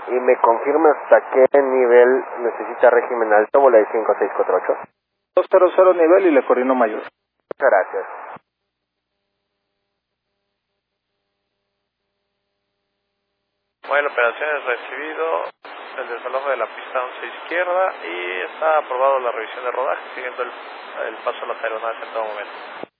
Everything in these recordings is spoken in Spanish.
¿Y me confirma hasta qué nivel necesita régimen alto, Volaris 5648? 200 nivel y le coordino mayor. Muchas gracias. Bueno, la operación es recibido el desalojo de la pista 11 izquierda y está aprobado la revisión de rodaje siguiendo el paso de las aeronaves en todo momento.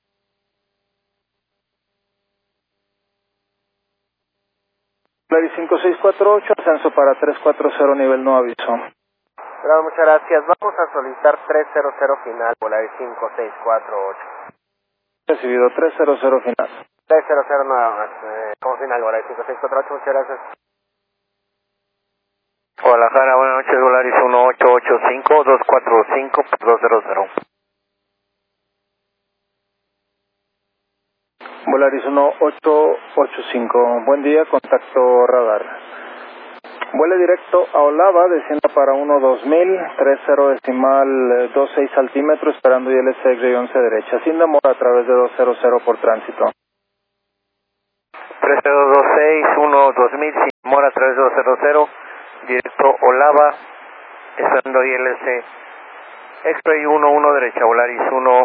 Volaris 5648, ascenso para 340 nivel no aviso. Bravo, muchas gracias. Vamos a solicitar 300 final, Volaris 5648. Recibido 300 final. 300 nada más, como final, Volaris 5648, muchas gracias. Guadalajara, buenas noches, Volaris 1885, 245, 200. Volaris 1885, buen día, contacto radar. Vuele directo a Olava, descienda para 12000, 30 decimal 26 altímetro, esperando ILS X-ray 11 derecha, sin demora a través de 200 por tránsito. 3026, 12000, sin demora a través de 200, directo Olava, esperando ILS X-ray 11 derecha, Volaris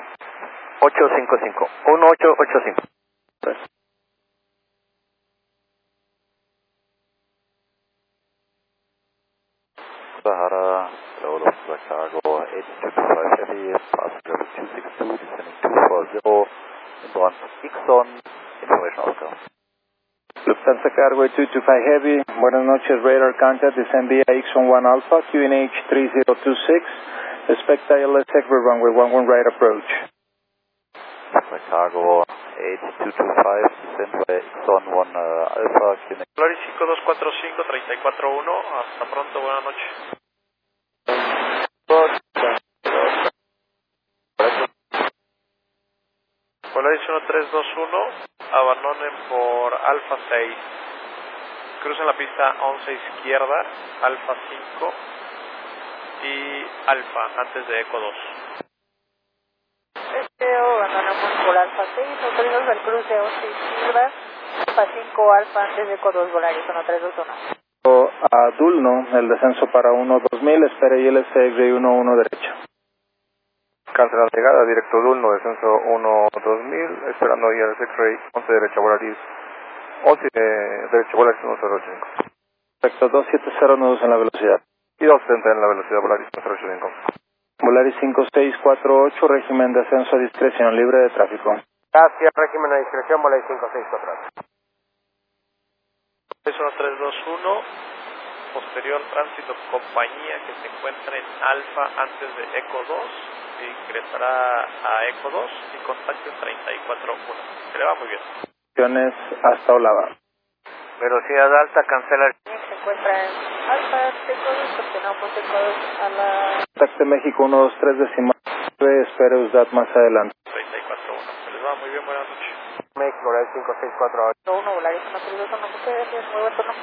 1855, 1885. Sahara, level of Chicago, 8225 Heavy, passenger 262, descending 240, inbound Ixon, information Oscar. Lufthansa Cargo 225 Heavy, buenas noches, radar contact, descend via Ixon 1 Alpha, QNH 3026, expect ILS X-ray runway 11 right approach. Chicago, 8225, descend via Ixon 1 Alpha, QNH. Volaris 5245, 341, hasta pronto, buenas noches. Volaris 1321, abandonen por Alfa 6. Crucen la pista 11 izquierda, Alfa 5 y Alfa antes de Eco 2. Abandonamos por Alfa 6, autorizamos el cruce 11 izquierda, Alfa 5 Alfa antes de Eco 2, Volaris 1321. A Dulno, el descenso para 12000, espere ILS X-ray 11 derecha. Cancela la llegada, directo Dulno, descenso 12000, esperando ILS X-ray 11 derecha, Volaris 11 derecha, Volaris 105. Perfecto, 270 nudos en la velocidad. Y 270 en la velocidad, Volaris 185. Volaris 5648, régimen de ascenso a discreción, libre de tráfico. Gracias, régimen de discreción, Volaris 5648. Es 1321, posterior tránsito compañía que se encuentra en Alfa antes de Eco 2, ingresará a Eco 2 y contacto en 341. Se le va muy bien. Hasta Olava. Velocidad alta, cancela. Se encuentra en Alfa, Eco 2, continuamos Eco 2 a la... Contacte México 123 decimal 9, espere USDAT más adelante. 341. Se les va muy bien, buenas noches. México, Volaris 5648. 1, Volaris 1321, muchas gracias, muy buen turno.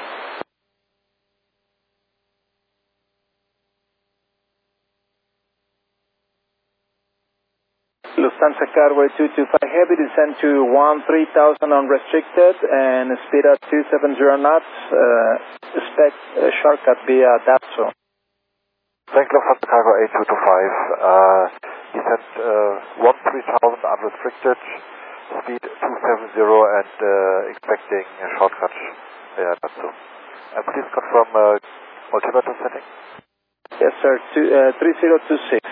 Lufthansa Cargo 225 Heavy, descend to 13,000 unrestricted and speed at 270 knots, expect a shortcut via Dapso. Thank you, Lufthansa Cargo 8225, descend 13,000 unrestricted, speed 270 and expecting a shortcut via Dapso. And please confirm altimeter setting. Yes, sir, 3026.